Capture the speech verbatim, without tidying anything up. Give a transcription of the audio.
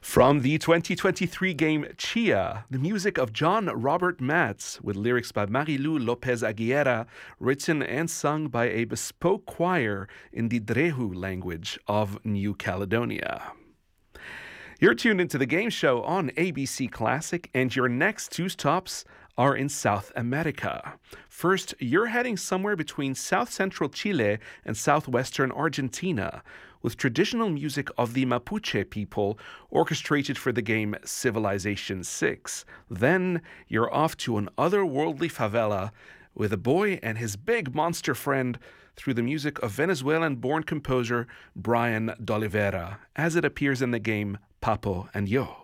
From the twenty twenty-three game Chia, the music of John Robert Matz, with lyrics by Marilu Lopez Aguilera, written and sung by a bespoke choir in the Drehu language of New Caledonia. You're tuned into the game show on A B C Classic, and your next two stops are in South America. First, you're heading somewhere between south-central Chile and southwestern Argentina, with traditional music of the Mapuche people orchestrated for the game Civilization six. Then, you're off to an otherworldly favela with a boy and his big monster friend through the music of Venezuelan-born composer Brian D'Oliveira, as it appears in the game Papo and Yo.